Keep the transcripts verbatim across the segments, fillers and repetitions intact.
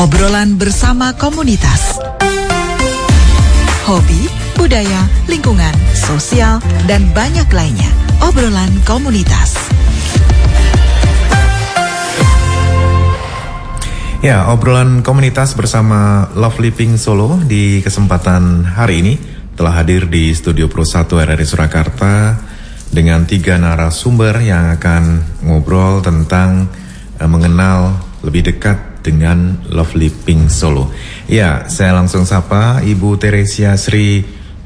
Obrolan bersama komunitas. Hobi, budaya, lingkungan, sosial, dan banyak lainnya. Obrolan komunitas. Ya, obrolan komunitas bersama Love Living Solo di kesempatan hari ini telah hadir di Studio Pro satu R R I Surakarta dengan tiga narasumber yang akan ngobrol tentang uh, mengenal lebih dekat dengan Love Living Solo. Ya, saya langsung sapa Ibu Teresia Sri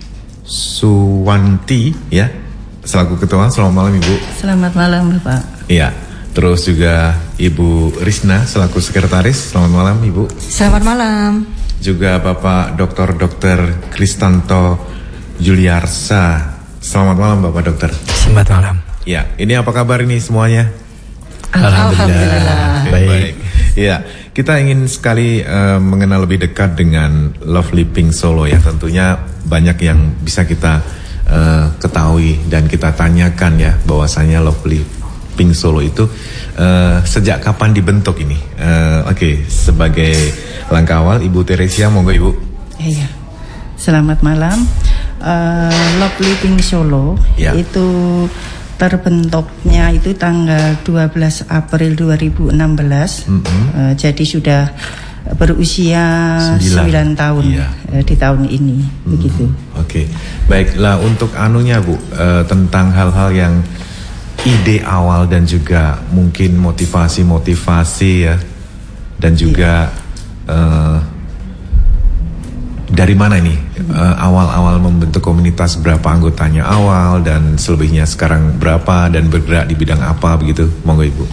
Suwanti ya, selaku ketua. Selamat malam Ibu. Selamat malam Bapak. Iya, terus juga Ibu Risna selaku sekretaris. Selamat malam Ibu. Selamat malam. Juga Bapak Doktor Dokter Kristanto Juliarsa. Selamat malam Bapak Dokter. Selamat malam. Ya, ini apa kabar ini semuanya? Alhamdulillah. Alhamdulillah. Baik. Baik. Ya, kita ingin sekali uh, mengenal lebih dekat dengan Love Living Solo ya. Tentunya banyak yang bisa kita uh, ketahui dan kita tanyakan ya, bahwasanya Love Living Solo itu uh, sejak kapan dibentuk ini? Uh, Oke, okay. Sebagai langkah awal, Ibu Teresia, monggo Ibu. Iya. Selamat malam. Uh, Love Living Solo ya. Itu terbentuknya itu tanggal dua belas April dua ribu enam belas. Mm-hmm. uh, Jadi sudah berusia sembilan tahun iya. uh, di tahun ini. Mm-hmm. Begitu. Oke, okay. Baiklah untuk anunya Bu, uh, tentang hal-hal yang ide awal dan juga mungkin motivasi-motivasi ya, dan juga iya. uh, dari mana ini uh, awal-awal membentuk komunitas, berapa anggotanya awal dan selebihnya sekarang berapa dan bergerak di bidang apa begitu? Monggo Ibu.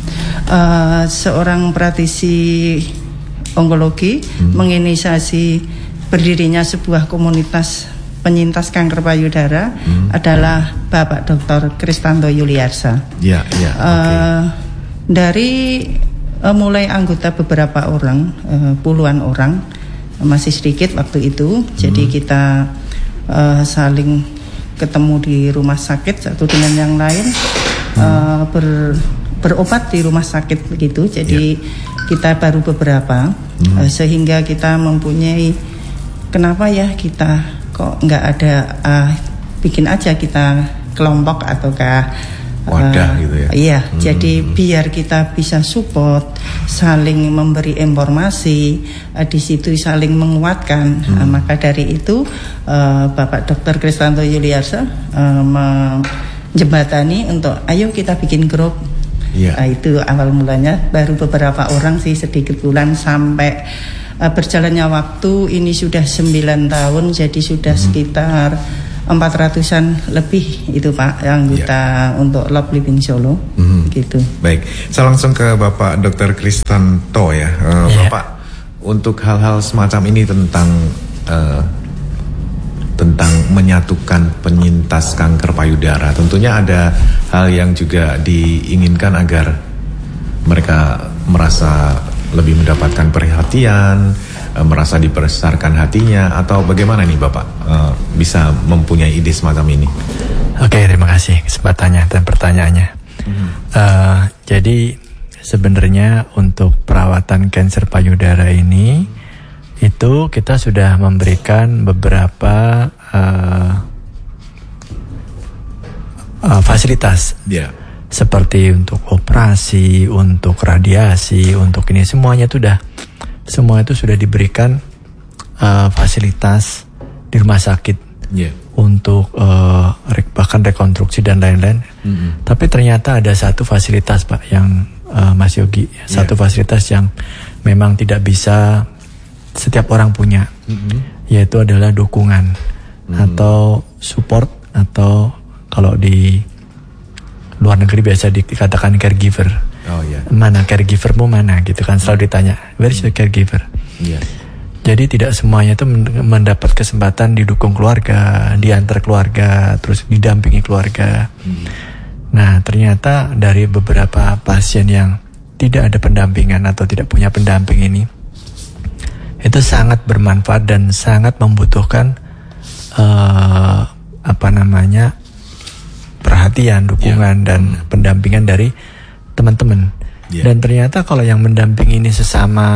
Uh, seorang praktisi onkologi hmm. menginisiasi berdirinya sebuah komunitas penyintas kanker payudara hmm. adalah Bapak Doktor Kristanto Juliarsa. Ya, ya. Uh, okay. Dari uh, mulai anggota beberapa orang, uh, puluhan orang. Masih sedikit waktu itu, hmm. jadi kita uh, saling ketemu di rumah sakit satu dengan yang lain, hmm. uh, ber, berobat di rumah sakit begitu. Jadi yeah. kita baru beberapa, hmm. uh, sehingga kita mempunyai kenapa ya kita kok nggak ada uh, bikin aja kita kelompok ataukah wadah uh, gitu ya. Iya, hmm. jadi biar kita bisa support, saling memberi informasi, uh, di situ saling menguatkan. Hmm. Uh, maka dari itu uh, Bapak Dokter Kristanto Juliarsa uh, menjembatani untuk ayo kita bikin grup. Yeah. Uh, itu awal mulanya, baru beberapa orang sih, sedikit bulan sampai uh, berjalannya waktu ini sudah sembilan tahun, jadi sudah hmm. sekitar empat ratusan lebih itu Pak anggota ya. Untuk Love Living Solo hmm. gitu. Baik, saya langsung ke Bapak Dokter Kristanto ya. Uh, ya. Bapak, untuk hal-hal semacam ini tentang uh, tentang menyatukan penyintas kanker payudara, tentunya ada hal yang juga diinginkan agar mereka merasa lebih mendapatkan perhatian, merasa dibesarkan hatinya, atau bagaimana nih Bapak uh, bisa mempunyai ide semacam ini? Oke, terima kasih kesempatannya dan pertanyaannya. Mm-hmm. uh, Jadi sebenarnya untuk perawatan kanker payudara ini itu kita sudah memberikan beberapa uh, uh, fasilitas. Yeah. Seperti untuk operasi, untuk radiasi, untuk ini semuanya itu udah semua itu sudah diberikan uh, fasilitas di rumah sakit yeah. untuk uh, bahkan rekonstruksi dan lain-lain. Mm-hmm. Tapi ternyata ada satu fasilitas Pak yang uh, Mas Yogi, yeah. satu fasilitas yang memang tidak bisa setiap orang punya, mm-hmm. yaitu adalah dukungan mm-hmm. atau support, atau kalau di luar negeri biasa dikatakan caregiver. Oh, yeah. Mana caregivermu mana gitu kan, selalu ditanya where is your caregiver. Yeah. Jadi tidak semuanya itu mendapat kesempatan didukung keluarga, diantar keluarga, terus didampingi keluarga. Hmm. Nah ternyata dari beberapa pasien yang tidak ada pendampingan atau tidak punya pendamping ini, itu sangat bermanfaat dan sangat membutuhkan uh, apa namanya perhatian, dukungan yeah. dan pendampingan dari teman-teman. Yeah. Dan ternyata kalau yang mendampingi ini sesama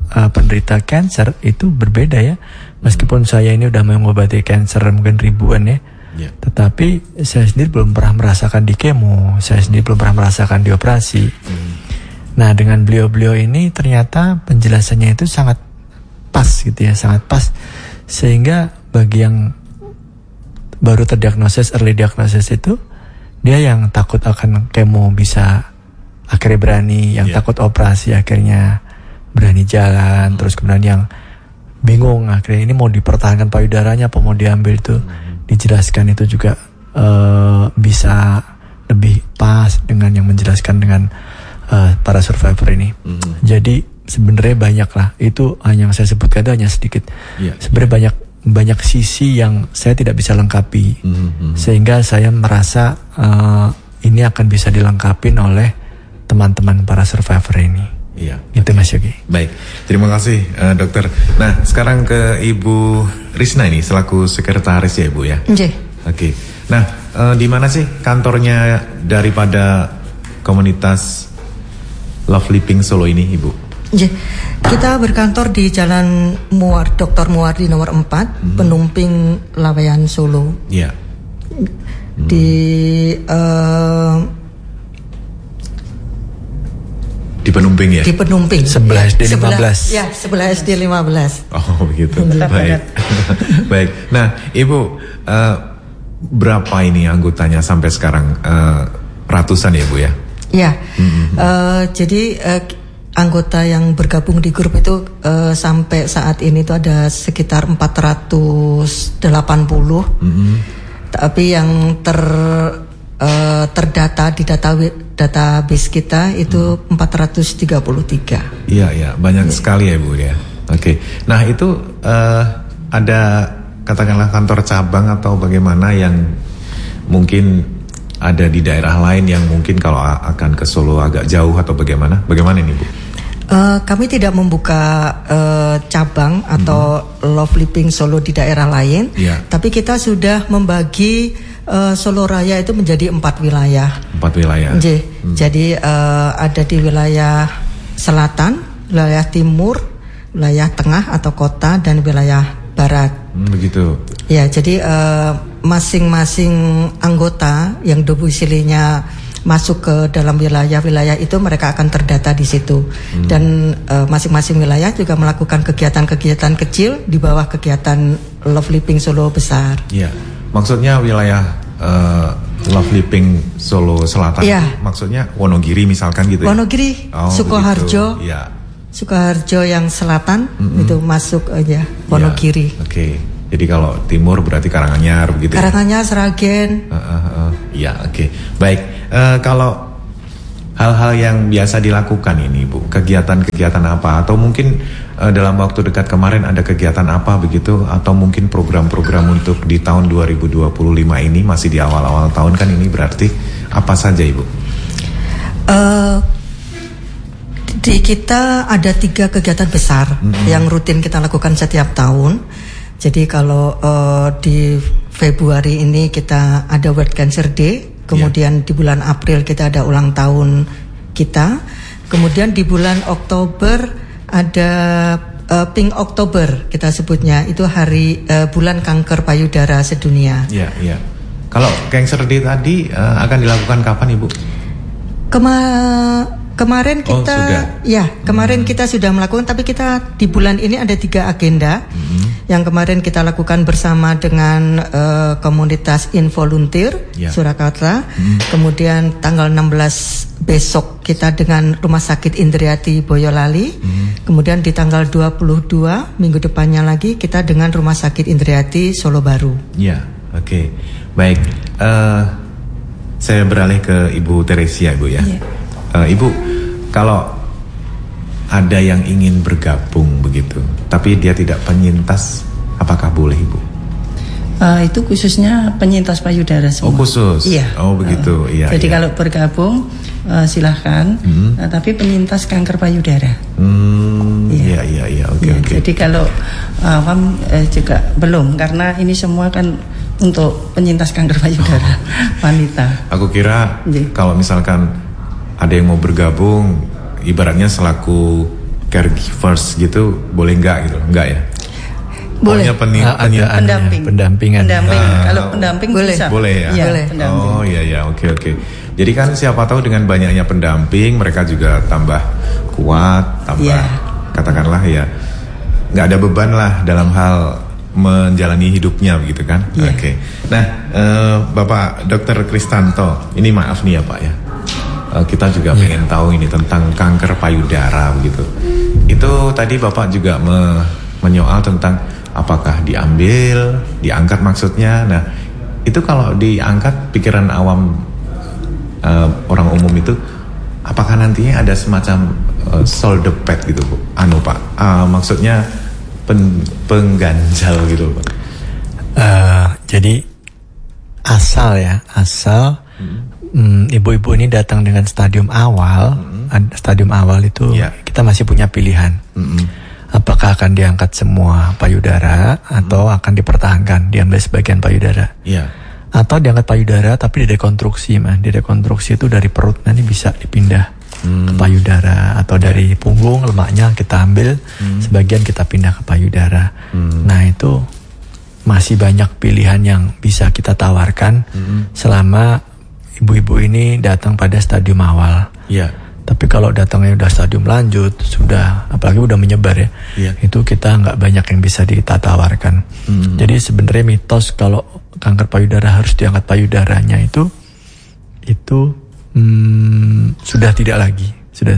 uh, penderita cancer itu berbeda ya. Meskipun saya ini udah mengobati cancer mungkin ribuan ya, yeah. tetapi saya sendiri belum pernah merasakan di kemo, saya sendiri belum pernah merasakan di operasi. Mm. Nah dengan beliau-beliau ini ternyata penjelasannya itu sangat pas gitu ya, sangat pas. Sehingga bagi yang baru terdiagnosis, early diagnosis itu, dia yang takut akan kemo bisa akhirnya berani, yang yeah. takut operasi akhirnya berani jalan, mm. terus kemudian yang bingung akhirnya ini mau dipertahankan payudaranya apa mau diambil itu, mm. dijelaskan itu juga uh, bisa lebih pas dengan yang menjelaskan dengan Uh, para survivor ini. Mm-hmm. Jadi sebenarnya banyak lah. Itu hanya yang saya sebutkan itu hanya sedikit. Yeah. Sebenarnya banyak banyak sisi yang saya tidak bisa lengkapi. Mm-hmm. Sehingga saya merasa uh, ini akan bisa dilengkapi oleh teman-teman para survivor ini. Iya. Yeah. Itu okay. Mas Yogi. Baik. Terima kasih uh, dokter. Nah sekarang ke Ibu Risna ini selaku sekretaris ya Ibu ya. Oke. Okay. Nah uh, di mana sih kantornya daripada komunitas Love Living Solo ini Ibu? Ya, kita berkantor di Jalan Muar, Doktor Muardi nomor empat, hmm. Penumping Laweyan Solo. Iya. Hmm. Di uh, di Penumping ya? Di Penumping. Sebelah S D lima belas. Ya, sebelah S D lima belas. Oh begitu. Baik. Baik. Nah Ibu, uh, berapa ini anggotanya sampai sekarang? Uh, ratusan ya Bu ya? Ya, mm-hmm. uh, jadi uh, anggota yang bergabung di grup itu uh, sampai saat ini itu ada sekitar empat ratus delapan puluh. Mm-hmm. Tapi yang ter uh, terdata di data database kita itu mm. empat ratus tiga puluh tiga. Iya, iya, banyak yeah. sekali ya Bu ya. Oke. Okay. Nah, itu uh, ada katakanlah kantor cabang atau bagaimana yang mungkin ada di daerah lain yang mungkin kalau akan ke Solo agak jauh atau bagaimana? Bagaimana ini Bu? Uh, kami tidak membuka uh, cabang atau mm-hmm. Love Living Solo di daerah lain, yeah. tapi kita sudah membagi uh, Solo Raya itu menjadi empat wilayah. Empat wilayah. J- hmm. Jadi uh, ada di wilayah selatan, wilayah timur, wilayah tengah atau kota, dan wilayah barat. Hmm, begitu. Ya, jadi uh, masing-masing anggota yang domisilinya masuk ke dalam wilayah-wilayah itu mereka akan terdata di situ. Hmm. Dan uh, masing-masing wilayah juga melakukan kegiatan-kegiatan kecil di bawah kegiatan Love Living Solo besar. Iya. Maksudnya wilayah uh, Love Living Solo Selatan. Iya. Maksudnya Wonogiri misalkan gitu ya. Wonogiri, oh, Sukoharjo. Iya. Sukoharjo yang selatan mm-hmm. itu masuk aja Wonogiri. Ya, oke. Okay. Jadi kalau timur berarti Karanganyar begitu. Karanganyar, ya? Sragen. Uh, uh, uh. Ya, oke. Okay. Baik. Uh, kalau hal-hal yang biasa dilakukan ini, Bu, kegiatan-kegiatan apa? Atau mungkin uh, dalam waktu dekat kemarin ada kegiatan apa begitu? Atau mungkin program-program untuk di tahun dua ribu dua puluh lima ini masih di awal-awal tahun kan ini berarti apa saja, Ibu? Uh, di kita ada tiga kegiatan besar mm-hmm. yang rutin kita lakukan setiap tahun. Jadi kalau uh, di Februari ini kita ada World Cancer Day. Kemudian yeah. di bulan April kita ada ulang tahun kita. Kemudian di bulan Oktober ada uh, Pink Oktober kita sebutnya. Itu hari uh, bulan kanker payudara sedunia. Iya, yeah, iya. Yeah. Kalau Cancer Day tadi uh, akan dilakukan kapan, Ibu? Kema- kemarin kita oh, sudah. ya, kemarin hmm. kita sudah melakukan, tapi kita di bulan ini ada tiga agenda. Hmm. Yang kemarin kita lakukan bersama dengan uh, komunitas Involunteer yeah. Surakarta. Mm. Kemudian tanggal enam belas besok kita dengan Rumah Sakit Indriati Boyolali. Mm. Kemudian di tanggal dua puluh dua minggu depannya lagi kita dengan Rumah Sakit Indriati Solo Baru. Ya, yeah, oke. Okay. Baik, uh, saya beralih ke Ibu Teresia, Ibu ya. Yeah. Uh, Ibu, kalau ada yang ingin bergabung begitu, tapi dia tidak penyintas, apakah boleh, Ibu? Uh, itu khususnya penyintas payudara semua. Oh khusus? Iya. Oh begitu, uh, iya. Jadi iya. kalau bergabung uh, silahkan, hmm. uh, tapi penyintas kanker payudara. Hmm, iya iya iya, oke ya, oke. Jadi kalau awam uh, juga belum, karena ini semua kan untuk penyintas kanker payudara oh. wanita. Aku kira yeah. kalau misalkan ada yang mau bergabung, ibaratnya selaku caregivers gitu boleh nggak gitu? Nggak ya? Boleh. Pokoknya peni- Ah, ada peni- anu ya, pendamping. pendampingan. Pendamping. Ah, Kalau pendamping boleh. bisa. Boleh ya? Iya, Boleh. pendamping. Oh iya ya, oke oke. Jadi kan siapa tahu dengan banyaknya pendamping mereka juga tambah kuat, tambah Iya. katakanlah ya nggak ada beban lah dalam hal menjalani hidupnya begitu kan? Iya. Oke. Nah, eh, Bapak Dokter Kristanto, ini maaf nih ya Pak ya. Eh, kita juga pengen tahu ini tentang kanker payudara begitu. Itu tadi Bapak juga me- menyoal tentang apakah diambil, diangkat maksudnya. Nah, itu kalau diangkat pikiran awam uh, orang umum itu, apakah nantinya ada semacam uh, shoulder pad gitu, Bu? Anu Pak, uh, maksudnya pen, pengganjal gitu, Pak? Uh, jadi asal ya, asal hmm. mm, ibu-ibu ini datang dengan stadium awal, hmm. stadium awal itu yeah. kita masih punya pilihan. Hmm. Apakah akan diangkat semua payudara atau hmm. akan dipertahankan diambil sebagian payudara? Iya. Atau diangkat payudara tapi didekonstruksi, man. Didekonstruksi itu dari perut nanti bisa dipindah hmm. ke payudara atau dari punggung lemaknya kita ambil, hmm. sebagian kita pindah ke payudara. Hmm. Nah itu masih banyak pilihan yang bisa kita tawarkan hmm. selama ibu-ibu ini datang pada stadium awal. Iya. Tapi kalau datangnya udah stadium lanjut, sudah apalagi udah menyebar ya, yeah. itu kita nggak banyak yang bisa ditawarkan. Mm-hmm. Jadi sebenarnya mitos kalau kanker payudara harus diangkat payudaranya itu, itu hmm, sudah tidak lagi. Sudah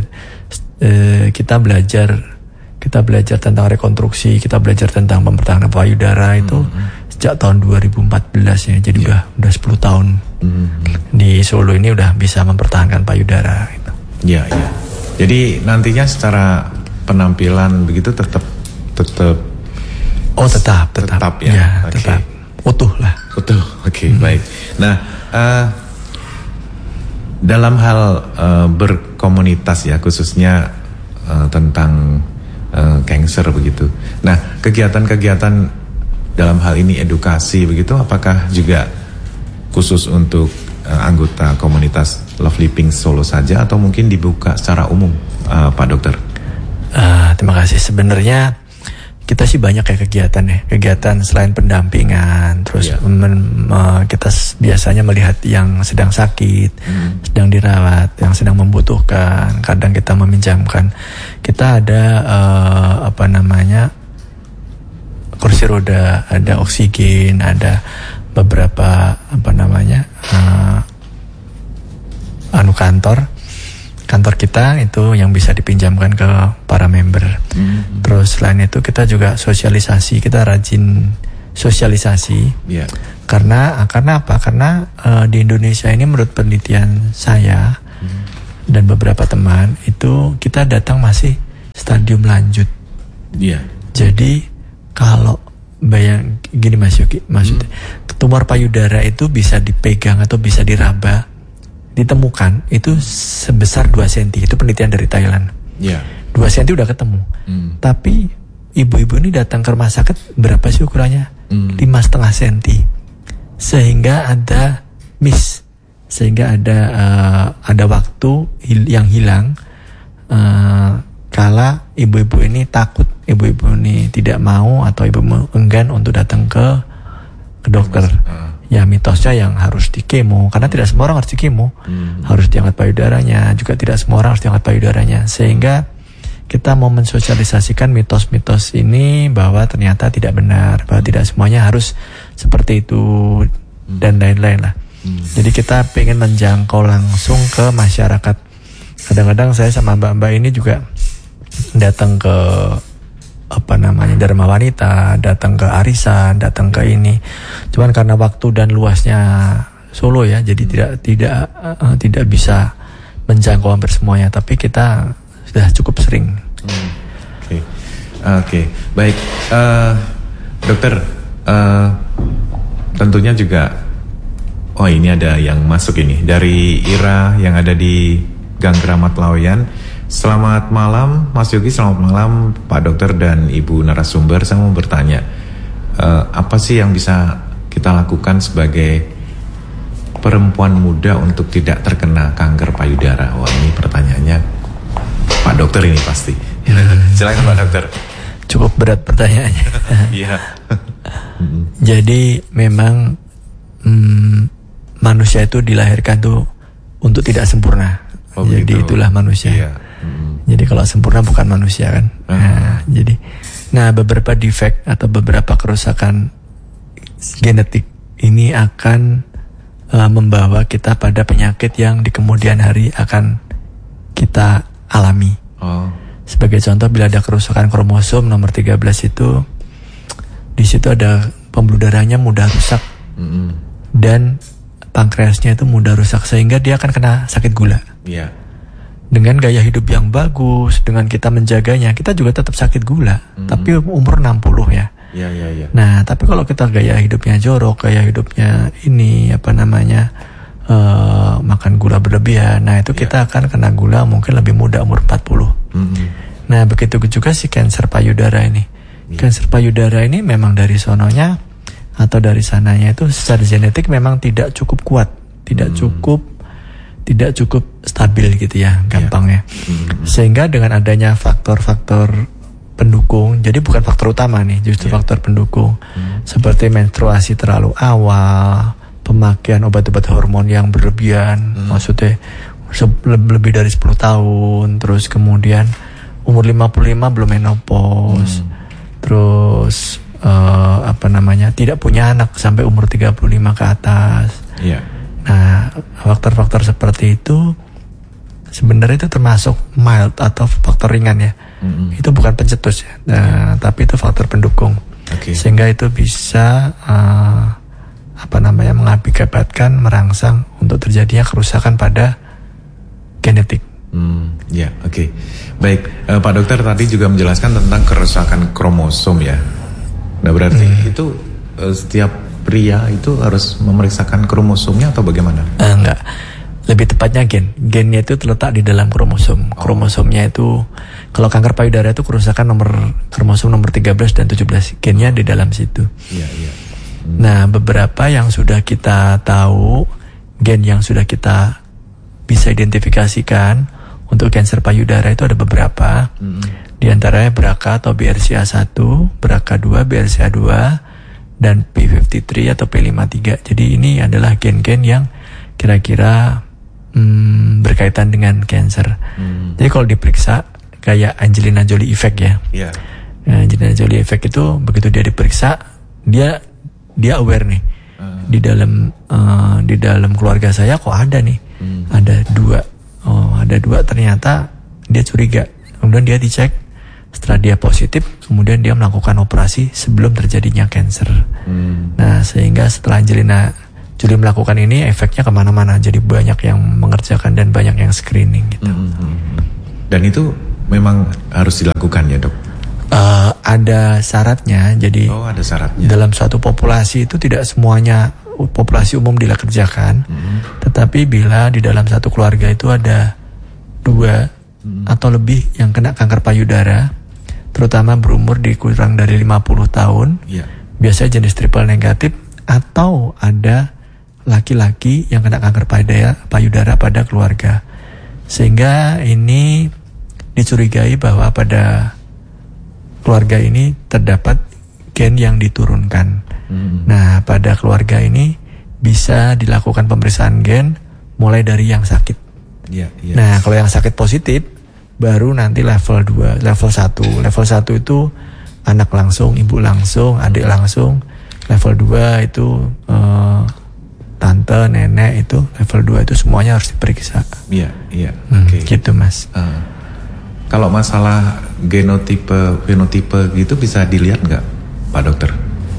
eh, kita belajar, kita belajar tentang rekonstruksi, kita belajar tentang mempertahankan payudara itu mm-hmm. sejak tahun dua ribu empat belas ya. Jadi yeah. udah udah sepuluh tahun mm-hmm. di Solo ini udah bisa mempertahankan payudara. Gitu. Ya, ya. Jadi nantinya secara penampilan begitu tetap tetap oh tetap tetap, tetap ya, ya okay. tetap utuh lah. Utuh, oke okay, hmm. baik. Nah, uh, dalam hal uh, berkomunitas ya khususnya uh, tentang uh, cancer begitu. Nah, kegiatan-kegiatan dalam hal ini edukasi begitu, apakah juga khusus untuk uh, anggota komunitas Lovely Pink Solo saja atau mungkin dibuka secara umum, uh, Pak Dokter? Uh, terima kasih. Sebenarnya kita sih banyak ya kegiatan ya, kegiatan selain pendampingan, terus yeah. men, uh, kita biasanya melihat yang sedang sakit, hmm. sedang dirawat, yang sedang membutuhkan. Kadang kita meminjamkan. Kita ada uh, apa namanya kursi roda, ada oksigen, ada beberapa apa namanya. Uh, anu kantor kantor kita itu yang bisa dipinjamkan ke para member. Mm-hmm. Terus selain itu kita juga sosialisasi, kita rajin sosialisasi. Yeah. Karena karena apa? Karena uh, di Indonesia ini menurut penelitian saya mm-hmm. dan beberapa teman itu kita datang masih stadium lanjut. Yeah. Jadi kalau bayang gini Mas Yogi, maksudnya mm-hmm. tumor payudara itu bisa dipegang atau bisa diraba, ditemukan itu sebesar dua sentimeter. Itu penelitian dari Thailand. Yeah. dua sentimeter udah ketemu. Mm. Tapi ibu-ibu ini datang ke rumah sakit berapa sih ukurannya? lima setengah senti. Sehingga ada miss, sehingga ada uh, ada waktu hil- yang hilang uh, kala ibu-ibu ini takut, ibu-ibu ini tidak mau atau ibu enggan untuk datang ke ke dokter. Uh. Ya mitosnya yang harus di kemo, karena tidak semua orang harus di kemo, hmm. harus diangkat payudaranya, juga tidak semua orang harus diangkat payudaranya. Sehingga kita mau mensosialisasikan mitos-mitos ini bahwa ternyata tidak benar, bahwa tidak semuanya harus seperti itu hmm. dan lain-lain lah. Hmm. Jadi kita pengen menjangkau langsung ke masyarakat. Kadang-kadang saya sama mbak-mbak ini juga datang ke apa namanya Dharma Wanita, datang ke arisan, datang ke ini. Cuman karena waktu dan luasnya Solo ya, jadi tidak tidak uh, tidak bisa menjangkau hampir semuanya. Tapi kita sudah cukup sering. Oke, hmm. oke, okay. okay. Baik, uh, dokter. Uh, tentunya juga, oh ini ada yang masuk ini dari Ira yang ada di Gang Keramat Laweyan. Selamat malam Mas Yogi, selamat malam Pak Dokter dan Ibu narasumber. Saya mau bertanya, uh, apa sih yang bisa kita lakukan sebagai perempuan muda untuk tidak terkena kanker payudara? Wah ini pertanyaannya Pak Dokter ini pasti. Silakan Pak Dokter. Cukup berat pertanyaannya. Iya. Jadi memang hmm, manusia itu dilahirkan tuh untuk tidak sempurna. Oh, jadi begitu. Itulah manusia. Iya. Mm. Jadi kalau sempurna bukan manusia kan. Uh. Nah, jadi, nah beberapa defect atau beberapa kerusakan genetik ini akan uh, membawa kita pada penyakit yang di kemudian hari akan kita alami. Oh. Sebagai contoh, bila ada kerusakan kromosom nomor tiga belas itu, di situ ada pembuluh darahnya mudah rusak, mm-hmm. dan pankreasnya itu mudah rusak, sehingga dia akan kena sakit gula. Yeah. Dengan gaya hidup yang bagus, dengan kita menjaganya, kita juga tetap sakit gula, mm-hmm. tapi umur enam puluh ya. Yeah, yeah, yeah. Nah, tapi kalau kita gaya hidupnya jorok, gaya hidupnya ini apa namanya, uh, makan gula berlebihan, nah itu yeah. kita akan kena gula mungkin lebih muda, umur empat puluh. Mm-hmm. Nah, begitu juga si kanker payudara ini. Yeah. Kanker payudara ini memang dari sononya atau dari sananya itu secara genetik memang tidak cukup kuat, tidak mm. cukup tidak cukup stabil gitu ya, gampangnya. Yeah. Mm. Sehingga dengan adanya faktor-faktor pendukung, jadi bukan faktor utama nih, justru yeah. faktor pendukung, mm. seperti menstruasi terlalu awal, pemakaian obat-obat hormon yang berlebihan, mm. maksudnya lebih dari sepuluh tahun, terus kemudian umur lima puluh lima belum menopause, hmm. terus uh, apa namanya tidak punya anak sampai umur tiga puluh lima ke atas. Yeah. Nah, faktor-faktor seperti itu sebenarnya itu termasuk mild atau faktor ringan ya. Hmm. Itu bukan pencetus ya, nah, yeah. tapi itu faktor pendukung. Okay. Sehingga itu bisa uh, apa namanya mengakibatkan merangsang untuk terjadinya kerusakan pada genetik. Hmm, ya, oke, okay. Baik, uh, Pak Dokter tadi juga menjelaskan tentang kerusakan kromosom ya. Nah berarti hmm. itu uh, setiap pria itu harus memeriksakan kromosomnya atau bagaimana? Uh, enggak, lebih tepatnya gen. Gennya itu terletak di dalam kromosom. Oh. Kromosomnya itu, kalau kanker payudara itu kerusakan nomor kromosom nomor tiga belas dan tujuh belas. Gennya di dalam situ. Iya, iya. Hmm. Nah, beberapa yang sudah kita tahu, gen yang sudah kita bisa identifikasikan untuk kanker payudara itu ada beberapa. Mm-hmm. Di antaranya B R C A atau B R C A satu, B R C A dua, B R C A dua, dan P lima puluh tiga atau P lima puluh tiga. Jadi ini adalah gen-gen yang kira-kira hmm, berkaitan dengan kanker. Mm. Jadi kalau diperiksa kayak Angelina Jolie effect ya. Yeah. Nah, Angelina Jolie effect itu begitu dia diperiksa, dia dia aware nih. Uh. Di dalam uh, di dalam keluarga saya kok ada nih. Hmm. Ada dua, oh ada dua ternyata dia curiga, kemudian dia dicek, setelah dia positif, kemudian dia melakukan operasi sebelum terjadinya kanker. Hmm. Nah sehingga setelah Angelina Jolie melakukan ini, efeknya kemana-mana, jadi banyak yang mengerjakan dan banyak yang screening gitu. Hmm. Dan itu memang harus dilakukan ya dok? Uh, ada syaratnya, jadi oh, ada syaratnya. Dalam suatu populasi itu tidak semuanya populasi umum dikerjakan, hmm. tetapi bila di dalam satu keluarga itu ada dua hmm. atau lebih yang kena kanker payudara, terutama berumur di kurang dari lima puluh tahun, yeah. biasanya jenis triple negatif, atau ada laki-laki yang kena kanker payudara, payudara pada keluarga, sehingga ini dicurigai bahwa pada keluarga ini terdapat gen yang diturunkan. Hmm. Nah, pada keluarga ini bisa dilakukan pemeriksaan gen mulai dari yang sakit. Yeah, yeah. Nah, kalau yang sakit positif baru nanti level dua, level satu. Level satu itu anak langsung, ibu langsung, adik langsung. Level dua itu uh, tante, nenek itu. Level dua itu semuanya harus diperiksa. Iya, yeah, iya. Yeah. Hmm, okay. Gitu, Mas. Uh, kalau masalah genotipe, fenotipe gitu bisa dilihat nggak, Pak Dokter?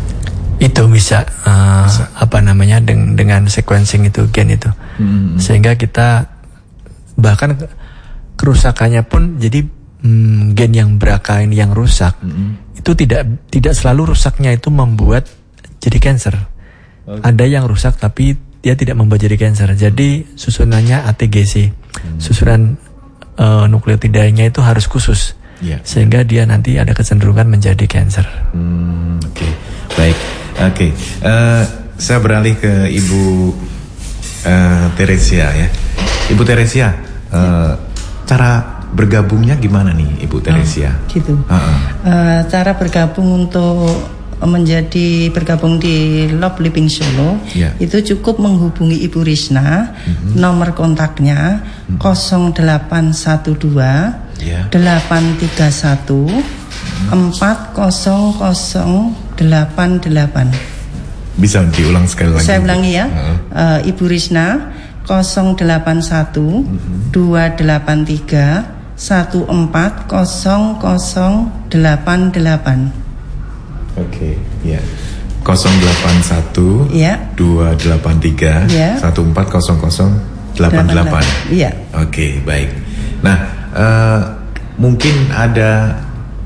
Itu bisa, uh, bisa. apa namanya dengan, dengan sequencing itu gen itu, hmm. sehingga kita bahkan kerusakannya pun jadi hmm, gen yang B R C A ini yang rusak, hmm. itu tidak tidak selalu rusaknya itu membuat jadi kanker. Okay. Ada yang rusak tapi dia tidak membuat jadi kanker. Jadi susunannya A T G C, hmm. susunan uh, nukleotidanya itu harus khusus, yeah. sehingga dia nanti ada kecenderungan menjadi kanker. Hmm, Oke, okay. Baik. Oke, okay. uh, saya beralih ke Ibu uh, Teresia ya. Ibu Teresia, uh, cara bergabungnya gimana nih Ibu Teresia? Oh, gitu. Uh-uh. Uh, cara bergabung untuk menjadi bergabung di Love Living Solo yeah. itu cukup menghubungi Ibu Risna. Mm-hmm. Nomor kontaknya mm-hmm. nol delapan satu dua yeah. delapan tiga satu empat nol nol delapan delapan. Bisa diulang sekali lagi? Saya ulangi ya. Uh-huh. uh, Ibu Risna nol delapan satu dua delapan tiga satu empat nol nol delapan delapan. Oke, ya. nol delapan satu ya. dua delapan tiga ya. satu empat nol nol delapan delapan. Iya. Oke, baik. Nah, uh, mungkin ada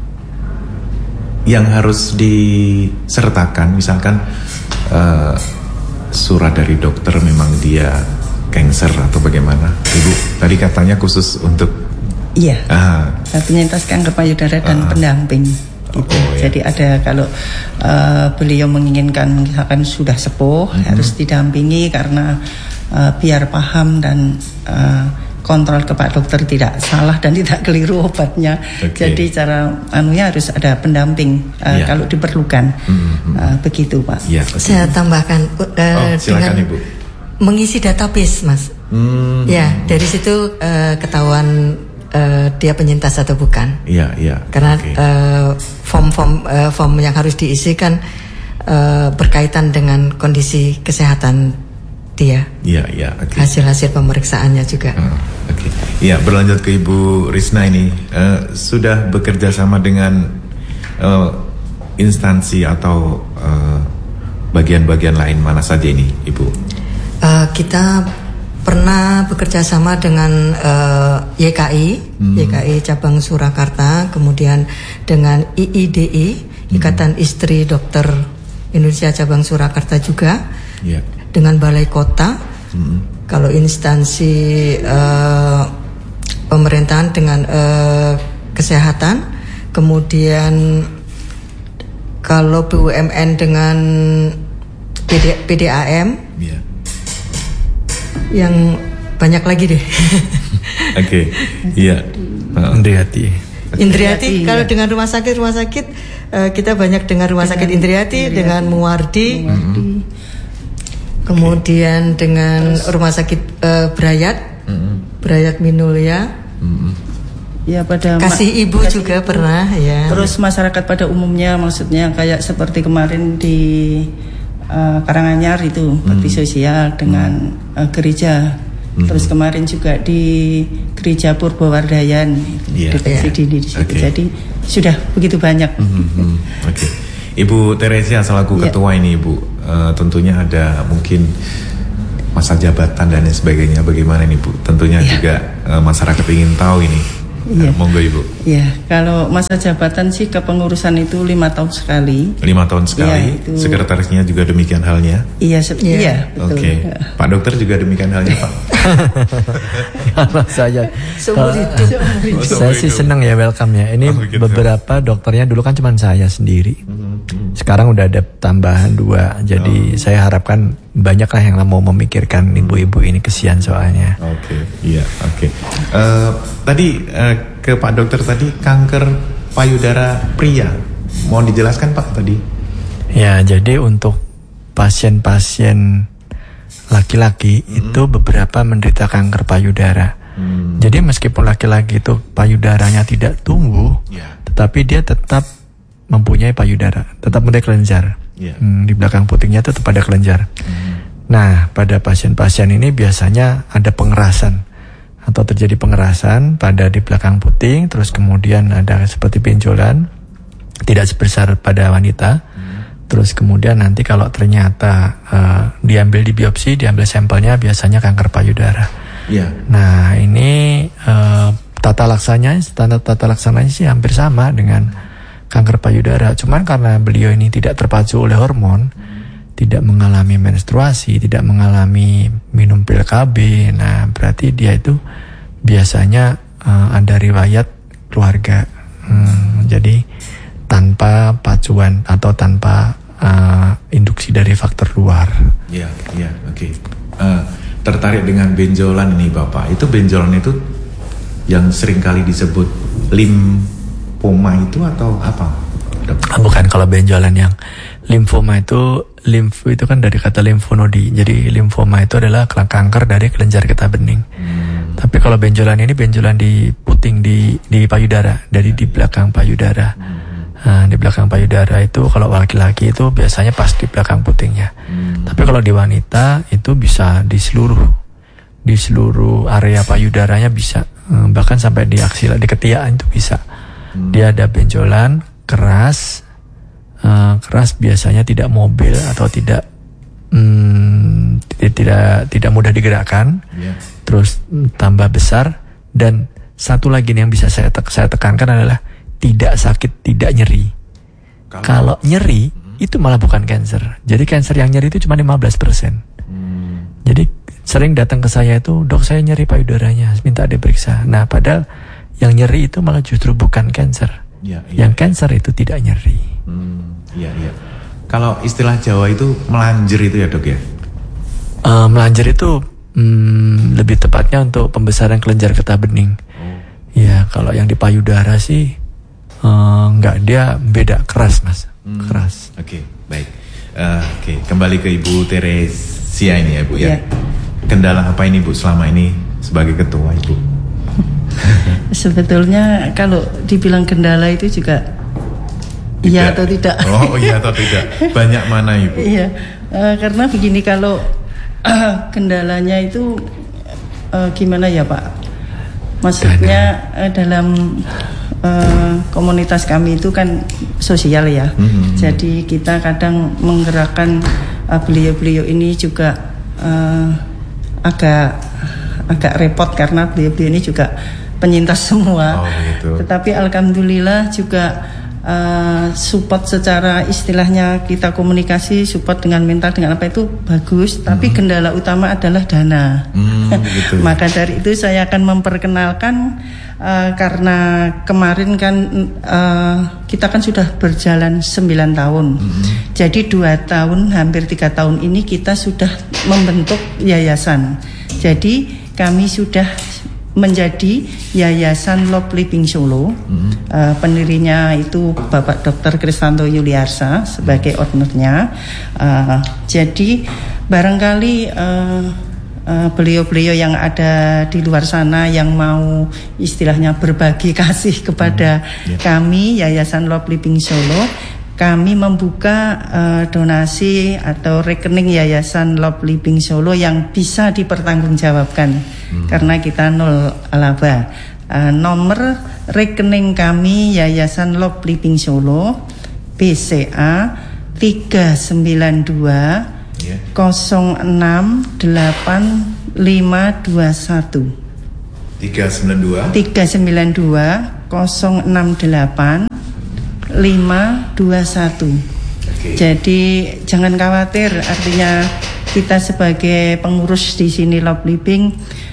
yang harus disertakan, misalkan uh, surat dari dokter memang dia cancer atau bagaimana, Ibu? Tadi katanya khusus untuk iya, ah. penyintas kanker payudara dan ah. pendamping. Gitu. Oh, ya. Jadi ada kalau uh, beliau menginginkan misalkan sudah sepuh mm-hmm. harus didampingi karena uh, biar paham dan uh, kontrol ke Pak Dokter tidak salah dan tidak keliru obatnya. Okay. Jadi cara anunya harus ada pendamping uh, yeah. kalau diperlukan. Mm-hmm. uh, begitu Pak. Yeah, saya tambahkan uh, oh, silakan, dengan Ibu. Mengisi database Mas. Mm-hmm. Ya dari situ uh, ketahuan Uh, dia penyintas atau bukan? Iya, iya. Karena okay. uh, form-form uh, form yang harus diisi kan uh, berkaitan dengan kondisi kesehatan dia. Iya, iya. Okay. Hasil-hasil pemeriksaannya juga. Uh, Oke. Okay. Iya, berlanjut ke Ibu Risna ini uh, sudah bekerja sama dengan uh, instansi atau uh, bagian-bagian lain mana saja ini, Ibu? Uh, kita pernah bekerja sama dengan uh, Y K I, hmm. Y K I cabang Surakarta, kemudian dengan I I D I, hmm. Ikatan Istri Dokter Indonesia cabang Surakarta juga, yeah. dengan Balai Kota. Hmm. Kalau instansi uh, pemerintahan dengan uh, kesehatan, kemudian kalau B U M N dengan P D A M. Yeah. Yang banyak lagi deh. Oke, okay. Iya. Uh. Indriati. Indriati. Okay. Kalau dengan rumah sakit, rumah sakit uh, kita banyak dengan rumah sakit Indriati, Indriati. dengan Muwardi, mm-hmm. kemudian okay. dengan rumah sakit uh, Brayat, mm-hmm. Brayat Minulya. Mm-hmm. Ya pada kasih ma- ibu kasih juga ibu. Pernah ya. Terus masyarakat pada umumnya, maksudnya kayak seperti kemarin di Uh, Karanganyar itu hmm. bakti sosial dengan uh, gereja. Hmm. Terus kemarin juga di gereja Purbawardayan yeah. deteksi yeah. dini di situ. Okay. Jadi sudah begitu banyak. Hmm, hmm. Oke, okay. Ibu Teresia selaku yeah. ketua ini Ibu, uh, tentunya ada mungkin masa jabatan dan lain sebagainya. Bagaimana nih Bu? Tentunya yeah. juga uh, masyarakat ingin tahu ini. Iya. Uh, monggo Ibu. Iya, kalau masa jabatan sih kepengurusan itu lima tahun sekali. Lima tahun sekali. Ya, sekretarisnya juga demikian halnya. Iya, se- iya. iya betul. Oke. Okay. Pak Dokter juga demikian halnya Pak. Kalau saya, seumur hidup. Oh, saya sih senang ya welcome ya. Ini oh, gitu. Beberapa dokternya dulu kan cuma saya sendiri. Mm-hmm. Sekarang udah ada tambahan dua. Jadi oh. saya harapkan banyaklah yang mau memikirkan ibu-ibu ini, kesian soalnya. Oke, okay. iya, oke. Okay. Uh, tadi uh, ke Pak Dokter tadi kanker payudara pria, mau dijelaskan Pak tadi? Ya, jadi untuk pasien-pasien laki-laki hmm. itu beberapa menderita kanker payudara. Hmm. Jadi meskipun laki-laki itu payudaranya tidak tumbuh, yeah. tetapi dia tetap mempunyai payudara, tetap mempunyai kelenjar. Yeah. Hmm, di belakang putingnya itu tetap ada kelenjar. Mm-hmm. Nah, pada pasien-pasien ini biasanya ada pengerasan atau terjadi pengerasan pada di belakang puting, terus kemudian ada seperti benjolan, tidak sebesar pada wanita. Mm-hmm. Terus kemudian nanti kalau ternyata uh, diambil di biopsi, diambil sampelnya biasanya kanker payudara. Yeah. Nah, ini uh, tata laksananya, tata, tata laksananya sih hampir sama dengan kanker payudara, cuman karena beliau ini tidak terpacu oleh hormon, hmm. tidak mengalami menstruasi, tidak mengalami minum pil K B, nah berarti dia itu biasanya uh, ada riwayat keluarga, hmm, jadi tanpa pacuan atau tanpa uh, induksi dari faktor luar. Iya, iya, oke. Okay. Uh, tertarik dengan benjolan ini Bapak, itu benjolan itu yang seringkali disebut limfoma itu atau apa? Bukan, kalau benjolan yang limfoma itu, limf itu kan dari kata limfonodi. Jadi limfoma itu adalah kanker dari kelenjar getah bening. Hmm. Tapi kalau benjolan ini benjolan di puting di di payudara, dari di belakang payudara. Hmm. Nah, di belakang payudara itu kalau laki-laki itu biasanya pas di belakang putingnya. Hmm. Tapi kalau di wanita itu bisa di seluruh di seluruh area payudaranya bisa, bahkan sampai di aksila, di ketiak itu bisa. Hmm. Dia ada benjolan keras, uh, keras biasanya tidak mobil atau tidak hmm, tidak tidak mudah digerakkan. Yeah. Terus tambah besar, dan satu lagi nih yang bisa saya tek, saya tekankan adalah tidak sakit, tidak nyeri. Kalau, Kalau nyeri hmm. itu malah bukan cancer. Jadi cancer yang nyeri itu cuma lima belas persen. Hmm. Jadi sering datang ke saya itu, dok saya nyeri payudaranya, minta diperiksa. Nah padahal yang nyeri itu malah justru bukan cancer. Ya, ya. Yang cancer itu tidak nyeri. Hmm, iya iya. Kalau istilah Jawa itu melanjer itu ya dok ya? Uh, melanjer itu hmm, lebih tepatnya untuk pembesaran kelenjar getah bening. Oh. Ya kalau yang di payudara sih Uh, enggak, dia beda, keras mas, hmm. keras. Oke, okay, baik. Uh, Oke, okay. Kembali ke Ibu Teresia ini ya Bu ya. Yeah. Kendala apa ini Bu selama ini sebagai ketua Ibu? Sebetulnya kalau dibilang kendala itu juga tidak. Iya atau tidak. Oh iya atau tidak. Banyak mana Ibu? Iya, uh, karena begini, kalau uh, kendalanya itu uh, gimana ya Pak? Maksudnya uh, dalam Uh, komunitas kami itu kan sosial ya, mm-hmm. jadi kita kadang menggerakkan uh, beliau-beliau ini juga uh, agak agak repot karena beliau-beliau ini juga penyintas semua. Oh, gitu. Tetapi alhamdulillah juga uh, support secara istilahnya kita komunikasi, support dengan mental dengan apa itu bagus. Mm-hmm. Tapi kendala utama adalah dana. Mm, gitu. Maka dari itu saya akan memperkenalkan. Uh, karena kemarin kan uh, kita kan sudah berjalan sembilan tahun. Mm-hmm. Jadi dua tahun hampir tiga tahun ini kita sudah membentuk yayasan. Jadi kami sudah menjadi Yayasan Love Living Solo. Mm-hmm. uh, pendirinya itu Bapak Doktor Kristanto Yuliarsa sebagai ownernya. uh, Jadi barangkali uh, Uh, beliau-beliau yang ada di luar sana yang mau istilahnya berbagi kasih kepada hmm, yeah. kami Yayasan Love Living Solo, kami membuka uh, donasi atau rekening Yayasan Love Living Solo yang bisa dipertanggungjawabkan hmm. karena kita nol laba. Uh, nomor rekening kami Yayasan Love Living Solo B C A tiga sembilan dua Yeah. nol enam delapan lima dua satu tiga sembilan dua tiga sembilan dua nol enam delapan lima dua satu. Okay. Jadi jangan khawatir, artinya kita sebagai pengurus di sini Love Living,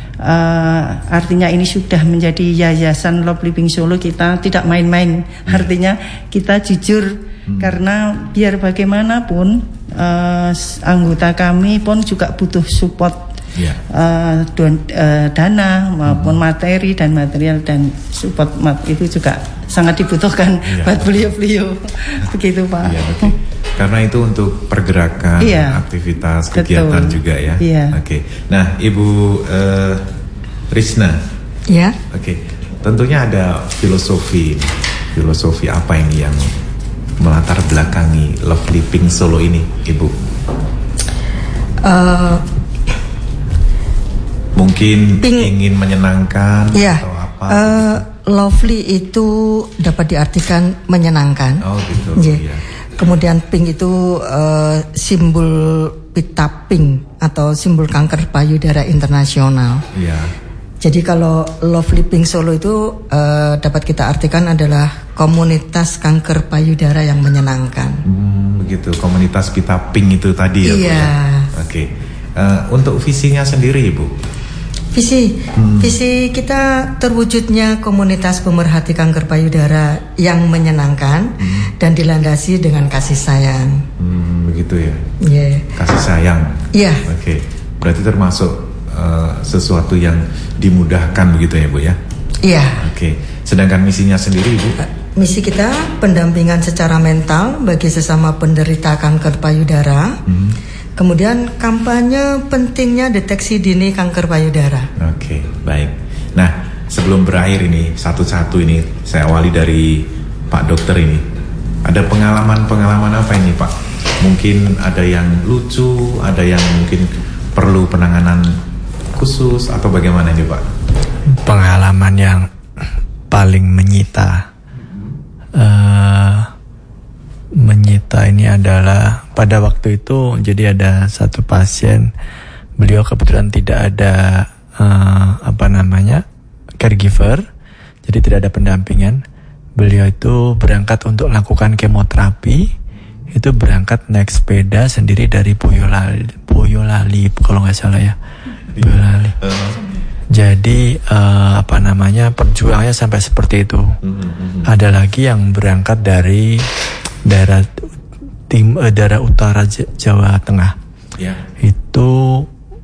uh, artinya ini sudah menjadi Yayasan Love Living Solo, kita tidak main-main. Yeah. Artinya kita jujur, hmm. karena biar bagaimanapun Uh, anggota kami pun juga butuh support, yeah. uh, don, uh, dana maupun hmm. materi dan material, dan support mat itu juga sangat dibutuhkan yeah. buat beliau-beliau. Begitu Pak. Yeah, okay. Karena itu untuk pergerakan, yeah. aktivitas, kegiatan Betul. juga ya. Yeah. Oke. Okay. Nah Ibu uh, Risna. Ya. Yeah. Oke. Okay. Tentunya ada filosofi, filosofi apa ini yang melatar belakangi Love Living Solo ini, Ibu? Uh, Mungkin ping, ingin menyenangkan ya, atau apa? Uh, lovely itu dapat diartikan menyenangkan. Oh gitu. Yeah. Iya. Kemudian pink itu uh, simbol pita pink atau simbol kanker payudara internasional. Iya. Jadi kalau Love Living Solo itu uh, dapat kita artikan adalah komunitas kanker payudara yang menyenangkan. Hmm, begitu, komunitas Pita Pink itu tadi ya, iya. Bu ya. Oke. Uh, untuk visinya sendiri, Ibu? Visi, hmm. visi kita terwujudnya komunitas pemerhati kanker payudara yang menyenangkan hmm. dan dilandasi dengan kasih sayang. Hmm, begitu ya. Iya. Yeah. Kasih sayang. Iya. Yeah. Oke. Berarti termasuk uh, sesuatu yang dimudahkan begitu ya, Bu ya? Iya. Oke. Sedangkan misinya sendiri Ibu? Misi kita pendampingan secara mental bagi sesama penderita kanker payudara. Hmm. Kemudian kampanye pentingnya deteksi dini kanker payudara. Oke, baik. Nah, sebelum berakhir ini satu-satu ini saya awali dari Pak Dokter ini. Ada pengalaman-pengalaman apa ini Pak? Mungkin ada yang lucu, ada yang mungkin perlu penanganan khusus atau bagaimana ini Pak? Pengalaman yang paling menyita uh, menyita ini adalah pada waktu itu, jadi ada satu pasien, beliau kebetulan tidak ada uh, apa namanya caregiver, jadi tidak ada pendampingan. Beliau itu berangkat untuk melakukan kemoterapi, itu berangkat naik sepeda sendiri dari Boyolali, Boyolali kalau nggak salah ya, Boyolali. Jadi uh, apa namanya perjuangannya sampai seperti itu. Ada lagi yang berangkat dari daerah tim, uh, daerah utara Jawa Tengah. Yeah. Itu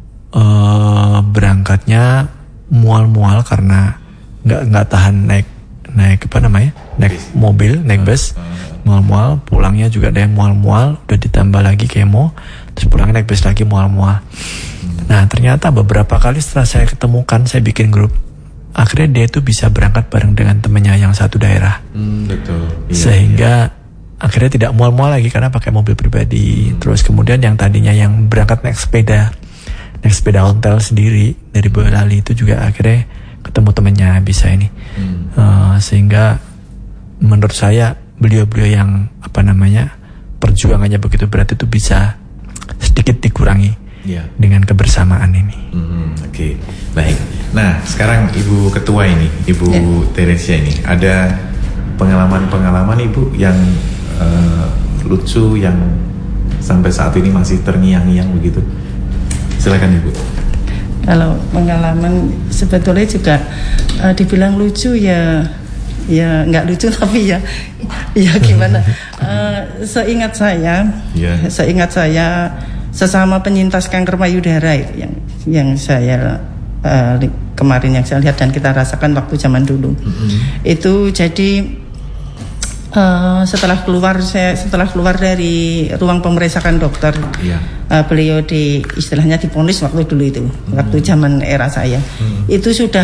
uh, berangkatnya mual-mual karena nggak nggak tahan naik naik apa namanya naik mobil, naik bus, mual-mual. Pulangnya juga ada yang mual-mual, udah ditambah lagi kemo, terus pulangnya naik bus lagi mual-mual. Nah ternyata beberapa kali setelah saya ketemukan, saya bikin grup, akhirnya dia itu bisa berangkat bareng dengan temennya yang satu daerah. Hmm, betul. Iya, sehingga iya. akhirnya tidak mual-mual lagi karena pakai mobil pribadi. Hmm. Terus kemudian yang tadinya yang berangkat naik sepeda, naik sepeda ontel sendiri dari Boyolali itu juga akhirnya ketemu temennya bisa ini. Hmm. Uh, sehingga menurut saya beliau-beliau yang apa namanya perjuangannya begitu berat itu bisa sedikit dikurangi yeah. dengan kebersamaan ini. Hmm, Oke, okay. Baik. Nah sekarang Ibu Ketua ini, Ibu yeah. Teresia ini, ada pengalaman-pengalaman Ibu yang uh, lucu yang sampai saat ini masih terngiang-ngiang begitu? Silakan Ibu. Kalau pengalaman sebetulnya juga uh, dibilang lucu ya, ya nggak lucu tapi ya, ya gimana? uh, seingat saya, yeah. seingat saya sesama penyintas kanker payudara yang yang saya uh, kemarin yang saya lihat dan kita rasakan waktu zaman dulu, mm-hmm. itu jadi. Uh, setelah keluar saya setelah keluar dari ruang pemeriksaan dokter, yeah. uh, beliau di istilahnya diponis waktu dulu itu, hmm. waktu zaman era saya, hmm. itu sudah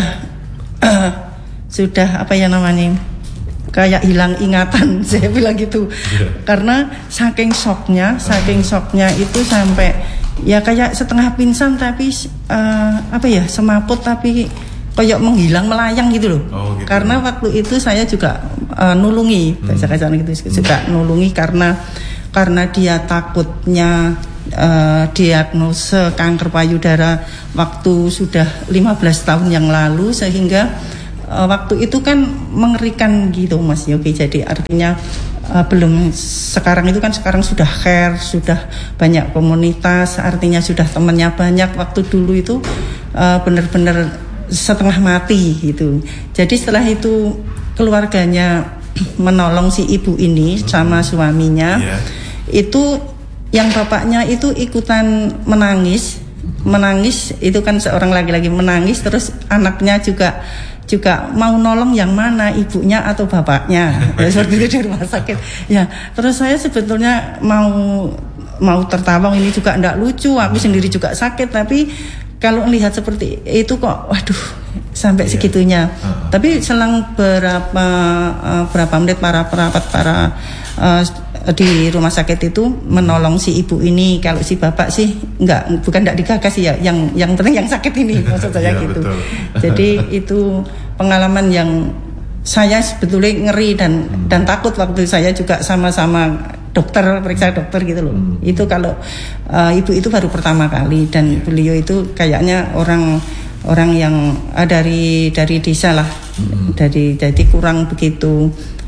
uh, sudah apa ya namanya kayak hilang ingatan, saya bilang gitu, yeah. karena saking shocknya, saking shocknya itu sampai ya kayak setengah pingsan tapi uh, apa ya semaput tapi kayak menghilang melayang gitu loh. Oh, gitu. Karena waktu itu saya juga uh, nulungi, hmm. bahasa kasar gitu, juga hmm. nulungi karena karena dia takutnya uh, diagnosa kanker payudara waktu sudah lima belas tahun yang lalu, sehingga uh, waktu itu kan mengerikan gitu Mas Yogi. Jadi artinya uh, belum sekarang itu kan sekarang sudah care, sudah banyak komunitas, artinya sudah temannya banyak. Waktu dulu itu uh, benar-benar setengah mati gitu. Jadi setelah itu keluarganya menolong si ibu ini sama suaminya, yeah. itu yang bapaknya itu ikutan menangis, menangis itu kan seorang laki-laki menangis, terus anaknya juga juga mau nolong yang mana, ibunya atau bapaknya, ya, seperti itu di rumah sakit. Ya, terus saya sebetulnya mau mau tertawa, ini juga enggak lucu, aku sendiri juga sakit, tapi kalau melihat seperti itu kok, waduh, sampai yeah. segitunya. Uh-huh. Tapi selang berapa uh, berapa menit para perawat para uh, di rumah sakit itu menolong si ibu ini. Kalau si bapak sih enggak, bukan enggak digagas ya, yang yang penting yang sakit ini maksud saya yeah, gitu. Jadi itu pengalaman yang saya sebetulnya ngeri dan hmm. dan takut waktu saya juga sama-sama dokter, periksa dokter gitu loh. Hmm. Itu kalau uh, ibu itu baru pertama kali dan yeah. beliau itu kayaknya orang orang yang uh, dari dari desa lah, hmm. dari jadi kurang begitu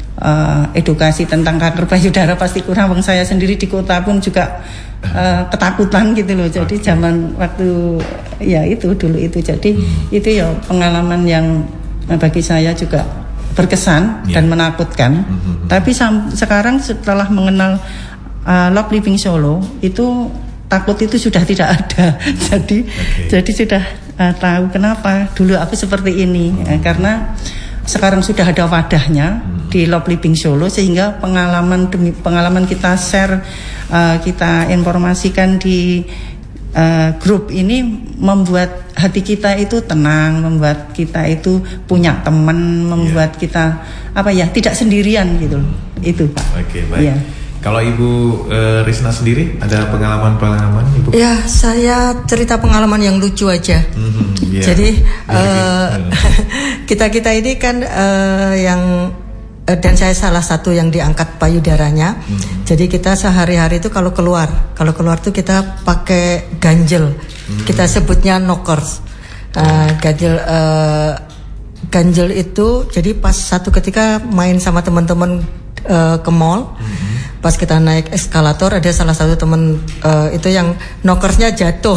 uh, edukasi tentang kanker payudara, pasti kurang. Bang saya sendiri di kota pun juga uh, ketakutan gitu loh. Jadi okay. zaman waktu ya itu dulu itu jadi hmm. itu ya pengalaman yang bagi saya juga berkesan yeah. dan menakutkan. Mm-hmm. Tapi sam- sekarang setelah mengenal uh, Love Living Solo itu takut itu sudah tidak ada. jadi okay. jadi sudah uh, tahu kenapa dulu aku seperti ini, hmm. uh, karena sekarang sudah ada wadahnya hmm. di Love Living Solo, sehingga pengalaman demi pengalaman kita share, uh, kita informasikan di Uh, grup ini membuat hati kita itu tenang, membuat kita itu punya teman, membuat yeah. kita apa ya tidak sendirian gitu, itu Pak. Oke okay, baik. Yeah. Kalau Ibu uh, Risna sendiri ada pengalaman-pengalaman Ibu? Ya saya cerita pengalaman yang lucu aja. Mm-hmm, yeah. Jadi uh, kita kita ini kan uh, yang dan saya salah satu yang diangkat payudaranya. Hmm. Jadi kita sehari-hari itu kalau keluar, kalau keluar tuh kita pakai ganjel. Hmm. Kita sebutnya knockers. Uh, ganjel uh, ganjel itu jadi pas satu ketika main sama teman-teman uh, ke mall. Hmm. Pas kita naik eskalator ada salah satu teman uh, itu yang knockersnya jatuh.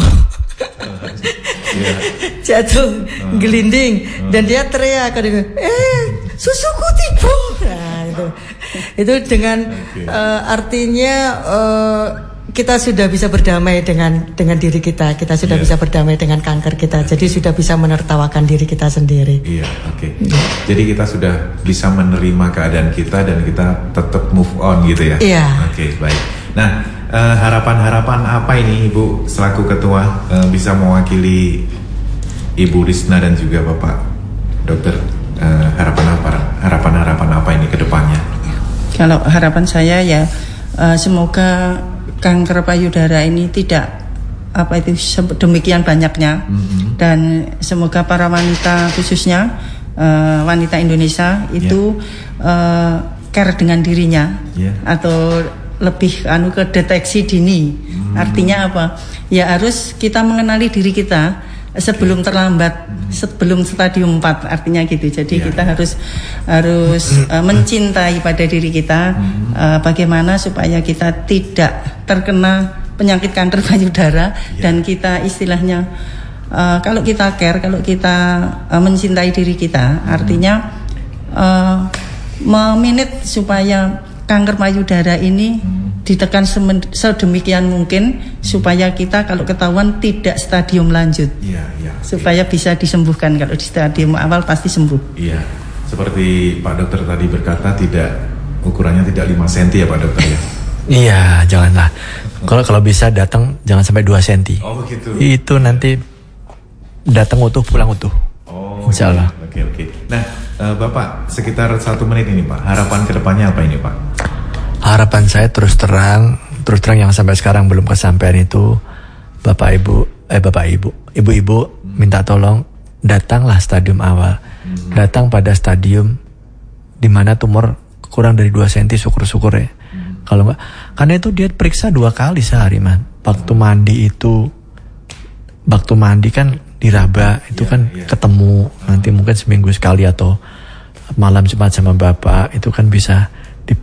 yeah. Jatuh, uh. gelinding uh. dan dia teriak, eh susuku tiba. Nah itu, itu dengan okay. uh, artinya uh, kita sudah bisa berdamai dengan dengan diri kita, kita sudah yeah. bisa berdamai dengan kanker kita, jadi sudah bisa menertawakan diri kita sendiri. Iya, yeah, oke. Okay. Yeah. Jadi kita sudah bisa menerima keadaan kita dan kita tetap move on gitu ya. Iya. Yeah. Oke, okay, baik. Nah, uh, harapan-harapan apa ini Ibu selaku ketua uh, bisa mewakili Ibu Risna dan juga Bapak Dokter? Uh, harapan apa harapan-harapan apa ini ke depannya? Kalau harapan saya ya uh, semoga kanker payudara ini tidak apa itu demikian banyaknya, mm-hmm. dan semoga para wanita khususnya uh, wanita Indonesia itu yeah. uh, care dengan dirinya, yeah. atau lebih anu ke deteksi dini. Mm. Artinya apa? Ya harus kita mengenali diri kita sebelum terlambat, sebelum stadium empat, artinya gitu. Jadi ya, kita ya. harus harus uh, mencintai pada diri kita, uh, bagaimana supaya kita tidak terkena penyakit kanker payudara, ya. Dan kita istilahnya uh, kalau kita care, kalau kita uh, mencintai diri kita, hmm. artinya uh, meminit supaya kanker payudara ini hmm. ditekan sedemikian mungkin supaya kita kalau ketahuan tidak stadium lanjut, ya, ya, supaya ya. bisa disembuhkan. Kalau di stadium awal pasti sembuh. Iya, seperti Pak Dokter tadi berkata, tidak ukurannya tidak lima sentimeter ya Pak Dokter ya. Iya, janganlah. Kalau kalau bisa datang jangan sampai dua sentimeter. Oh gitu. Itu nanti datang utuh pulang utuh. Oh, insya Allah. Oke oke. Nah, uh, Bapak sekitar satu menit ini Pak. Harapan kedepannya apa ini Pak? Harapan saya terus terang, terus terang yang sampai sekarang belum kesampaian itu, Bapak Ibu, eh Bapak Ibu, Ibu-ibu hmm. minta tolong datanglah stadium awal, hmm. datang pada stadium di mana tumor kurang dari dua sentimeter, syukur-syukur ya. Hmm. Kalau enggak, karena itu dia periksa dua kali sehari man. Waktu mandi itu, waktu mandi kan diraba itu yeah, kan yeah. ketemu, nanti mungkin seminggu sekali atau malam Jumat sama Bapak itu kan bisa